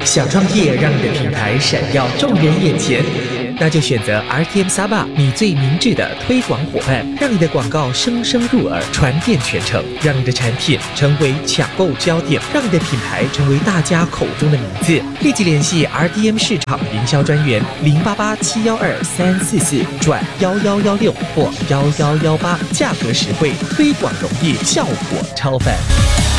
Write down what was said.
想创业，让你的品牌闪耀众人眼前，那就选择 RTM Saba， 你最明智的推广伙伴，让你的广告声声入耳，传遍全城，让你的产品成为抢购焦点，让你的品牌成为大家口中的名字。立即联系 RTM 市场营销专员088-712-344-1116或1118，价格实惠，推广容易，效果超凡。